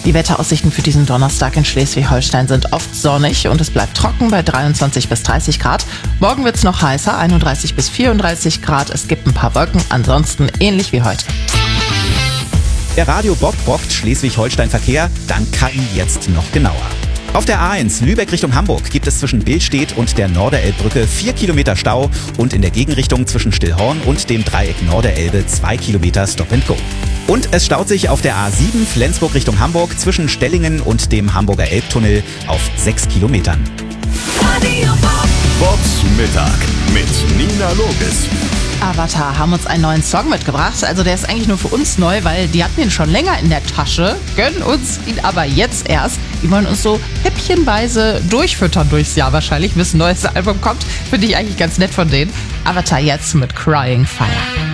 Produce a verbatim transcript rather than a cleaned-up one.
Die Wetteraussichten für diesen Donnerstag in Schleswig-Holstein sind oft sonnig und es bleibt trocken bei dreiundzwanzig bis dreißig Grad. Morgen wird es noch heißer, einunddreißig bis vierunddreißig Grad. Es gibt ein paar Wolken, ansonsten ähnlich wie heute. Der Radio Bob bockt Schleswig-Holstein Verkehr, dank K I jetzt noch genauer. Auf der A eins Lübeck Richtung Hamburg gibt es zwischen Billstedt und der Norderelbbrücke vier Kilometer Stau und in der Gegenrichtung zwischen Stillhorn und dem Dreieck Norderelbe zwei Kilometer Stop and Go. Und es staut sich auf der A sieben Flensburg Richtung Hamburg zwischen Stellingen und dem Hamburger Elbtunnel auf sechs Kilometern. Radio Bob. Bobs Mittag mit Nina Loges. Avatar haben uns einen neuen Song mitgebracht. Also der ist eigentlich nur für uns neu, weil die hatten ihn schon länger in der Tasche, gönnen uns ihn aber jetzt erst. Die wollen uns so häppchenweise durchfüttern durchs Jahr wahrscheinlich, bis ein neues Album kommt. Finde ich eigentlich ganz nett von denen. Avatar jetzt mit Crying Fire.